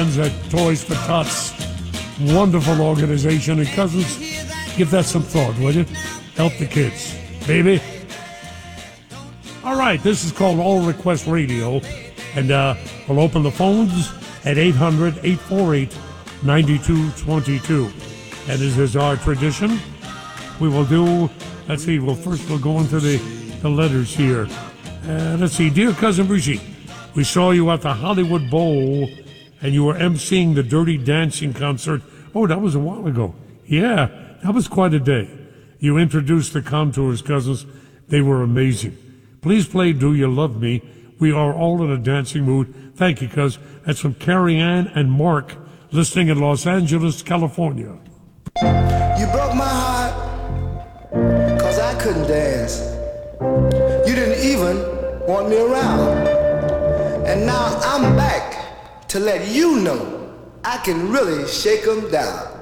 at Toys for Tots. Wonderful organization. And cousins, give that some thought, will you? Help the kids, baby. All right, this is called All Request Radio. And we'll open the phones at 800-848-9222. And as is our tradition, we will do, let's see, we'll go into the letters here. Let's see, dear Cousin Brigitte, we saw you at the Hollywood Bowl, and you were emceeing the Dirty Dancing concert. Oh, that was a while ago. Yeah, that was quite a day. You introduced the Contours, cousins. They were amazing. Please play Do You Love Me? We are all in a dancing mood. Thank you, cuz. That's from Carrie Ann and Mark, listening in Los Angeles, California. You broke my heart, cause I couldn't dance. You didn't even want me around. And now I'm back to let you know I can really shake 'em down.